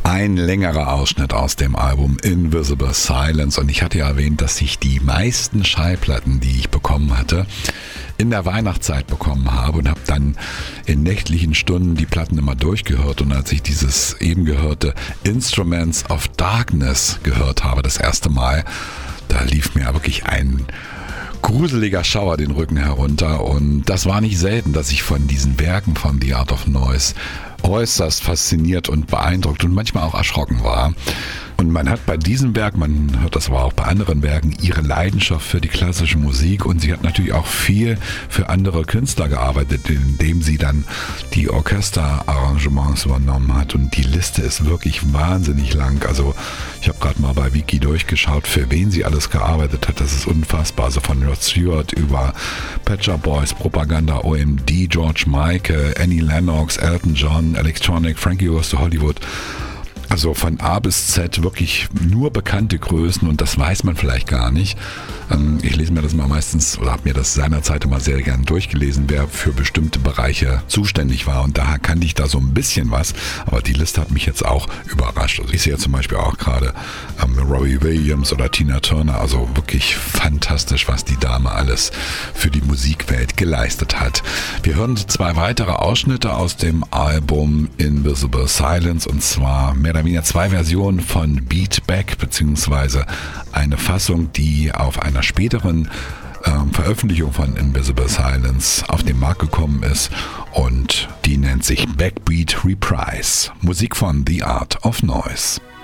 Ein längerer Ausschnitt aus dem Album Invisible Silence, und ich hatte ja erwähnt, dass ich die meisten Schallplatten, die ich bekommen hatte, in der Weihnachtszeit bekommen habe und habe dann in nächtlichen Stunden die Platten immer durchgehört, und als ich dieses eben gehörte Instruments of Darkness gehört habe, das erste Mal, da lief mir wirklich ein gruseliger Schauer den Rücken herunter, und das war nicht selten, dass ich von diesen Werken von The Art of Noise äußerst fasziniert und beeindruckt und manchmal auch erschrocken war. Und man hat bei diesem Werk, man hört das aber auch bei anderen Werken, ihre Leidenschaft für die klassische Musik, und sie hat natürlich auch viel für andere Künstler gearbeitet, indem sie dann die Orchesterarrangements übernommen hat, und die Liste ist wirklich wahnsinnig lang. Also ich habe gerade mal bei Wiki durchgeschaut, für wen sie alles gearbeitet hat. Das ist unfassbar. Also von Rod Stewart über Pet Shop Boys, Propaganda, OMD, George Michael, Annie Lennox, Elton John, Electronic, Frankie Goes to Hollywood. Also von A bis Z wirklich nur bekannte Größen, und das weiß man vielleicht gar nicht. Ich lese mir das mal meistens, oder habe mir das seinerzeit immer sehr gerne durchgelesen, wer für bestimmte Bereiche zuständig war, und daher kannte ich da so ein bisschen was, aber die Liste hat mich jetzt auch überrascht. Also ich sehe zum Beispiel auch gerade Robbie Williams oder Tina Turner, also wirklich fantastisch, was die Dame alles für die Musikwelt geleistet hat. Wir hören 2 weitere Ausschnitte aus dem Album Invisible Silence, und zwar mehr oder weniger 2 Versionen von Beat Back, beziehungsweise eine Fassung, die auf einer späteren Veröffentlichung von Invisible Silence auf den Markt gekommen ist, und die nennt sich Backbeat Reprise. Musik von The Art of Noise.